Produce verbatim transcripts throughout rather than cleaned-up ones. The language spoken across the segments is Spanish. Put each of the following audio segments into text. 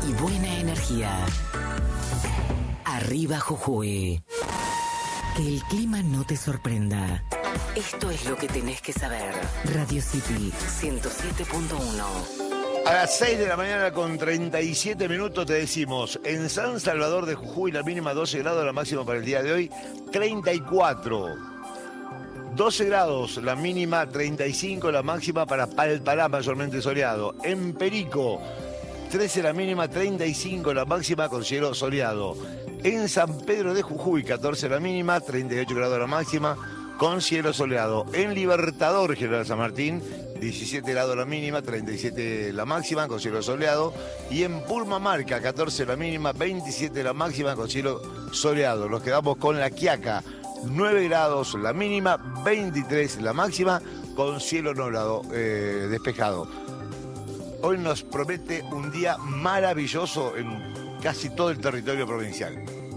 y buena energía. Arriba Jujuy. Que el clima no te sorprenda. Esto es lo que tenés que saber. Radio City ciento siete punto uno. A las seis de la mañana con treinta y siete minutos te decimos, en San Salvador de Jujuy la mínima doce grados, la máxima para el día de hoy treinta y cuatro. doce grados la mínima, treinta y cinco la máxima para Palpará, mayormente soleado. En Perico, trece la mínima, treinta y cinco la máxima con cielo soleado. En San Pedro de Jujuy, catorce la mínima, treinta y ocho grados la máxima con cielo soleado. En Libertador, General San Martín, diecisiete grados la mínima, treinta y siete la máxima con cielo soleado. Y en Purmamarca, catorce la mínima, veintisiete la máxima con cielo soleado. Nos quedamos con La Quiaca, nueve grados la mínima, veintitrés la máxima con cielo nublado, eh, despejado. Hoy nos promete un día maravilloso en casi todo el territorio provincial.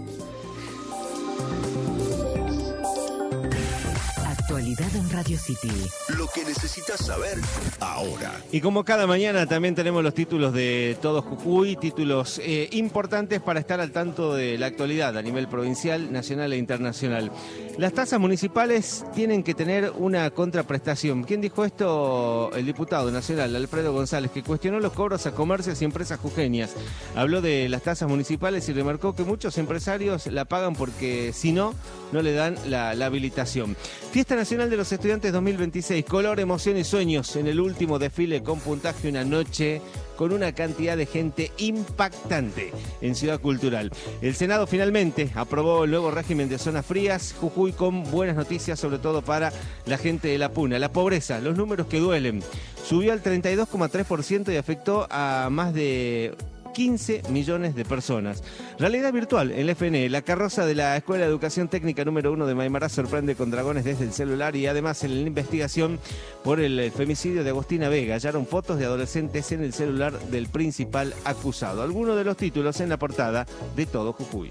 Actualidad en Radio City. Lo que necesitas saber ahora. Y como cada mañana también tenemos los títulos de Todo Jujuy, títulos eh, importantes para estar al tanto de la actualidad a nivel provincial, nacional e internacional. Las tasas municipales tienen que tener una contraprestación. ¿Quién dijo esto? El diputado nacional Alfredo González, que cuestionó los cobros a comercios y empresas jujeñas. Habló de las tasas municipales y remarcó que muchos empresarios la pagan porque si no, no le dan la, la habilitación. Fiesta Nacional de los Estudiantes dos mil veintiséis, color, emoción y sueños en el último desfile con puntaje una noche con una cantidad de gente impactante en Ciudad Cultural. El Senado finalmente aprobó el nuevo régimen de zonas frías, Jujuy con buenas noticias, sobre todo para la gente de la Puna. La pobreza, los números que duelen, subió al treinta y dos coma tres por ciento y afectó a más de quince millones de personas. Realidad virtual en la F N E. La carroza de la Escuela de Educación Técnica número uno de Maimará sorprende con dragones desde el celular y además en la investigación por el femicidio de Agostina Vega hallaron fotos de adolescentes en el celular del principal acusado. Algunos de los títulos en la portada de Todo Jujuy.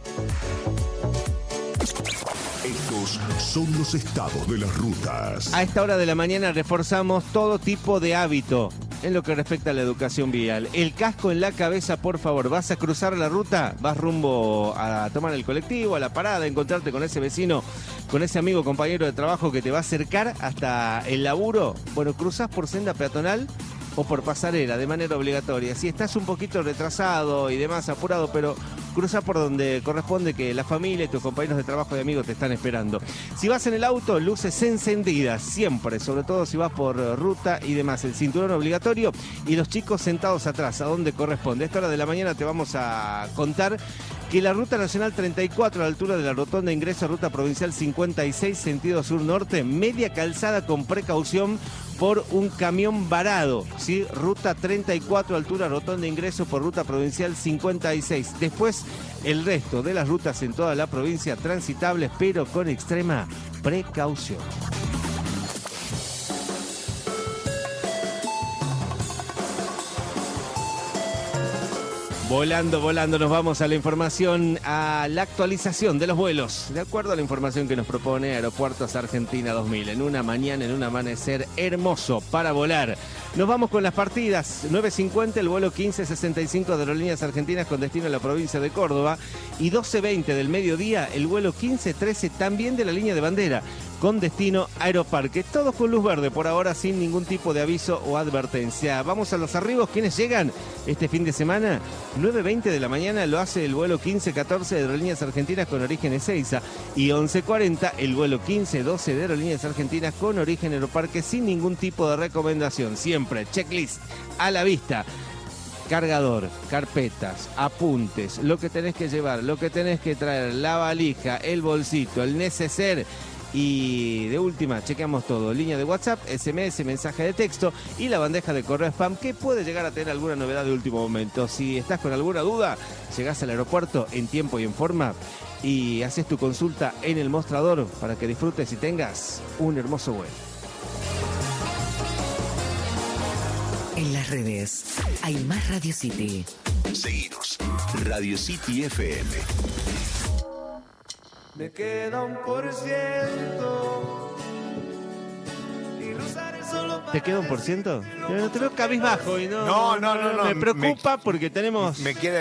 Estos son los estados de las rutas. A esta hora de la mañana reforzamos todo tipo de hábito en lo que respecta a la educación vial. El casco en la cabeza, por favor. ¿Vas a cruzar la ruta? ¿Vas rumbo a tomar el colectivo, a la parada, a encontrarte con ese vecino, con ese amigo, compañero de trabajo que te va a acercar hasta el laburo? Bueno, cruzás por senda peatonal o por pasarela de manera obligatoria. Si estás un poquito retrasado y demás, apurado, pero cruza por donde corresponde, que la familia y tus compañeros de trabajo y amigos te están esperando. Si vas en el auto, luces encendidas siempre, sobre todo si vas por ruta y demás. El cinturón obligatorio y los chicos sentados atrás, a donde corresponde. A esta hora de la mañana te vamos a contar que la Ruta Nacional treinta y cuatro, a la altura de la rotonda ingreso a Ruta Provincial cincuenta y seis, sentido sur-norte, media calzada con precaución por un camión varado, ¿sí? Ruta treinta y cuatro, altura rotonda ingreso por Ruta Provincial cincuenta y seis. Después, el resto de las rutas en toda la provincia transitables, pero con extrema precaución. Volando, volando, nos vamos a la información, a la actualización de los vuelos, de acuerdo a la información que nos propone Aeropuertos Argentina dos mil, en una mañana, en un amanecer hermoso para volar. Nos vamos con las partidas. nueve cincuenta el vuelo quince sesenta y cinco de Aerolíneas Argentinas con destino a la provincia de Córdoba, y doce veinte del mediodía el vuelo quince trece también de la línea de bandera con destino Aeroparque. Todos con luz verde por ahora, sin ningún tipo de aviso o advertencia. Vamos a los arribos. ¿Quiénes llegan este fin de semana? nueve veinte de la mañana lo hace el vuelo quince catorce de Aerolíneas Argentinas con origen Ezeiza, y once cuarenta el vuelo quince doce de Aerolíneas Argentinas con origen Aeroparque, sin ningún tipo de recomendación. Siempre checklist a la vista. Cargador, carpetas, apuntes, lo que tenés que llevar, lo que tenés que traer, la valija, el bolsito, el neceser. Y de última, chequeamos todo. Línea de WhatsApp, S M S, mensaje de texto y la bandeja de correo spam, que puede llegar a tener alguna novedad de último momento. Si estás con alguna duda, llegás al aeropuerto en tiempo y en forma y haces tu consulta en el mostrador para que disfrutes y tengas un hermoso vuelo. En las redes hay más Radio City. Seguinos. Radio City F M. Me queda un por ciento y lo usaré solo para... ¿Te queda un por ciento? Te veo cabizbajo y no... No, no, no, no. Me preocupa me, porque tenemos... Me queda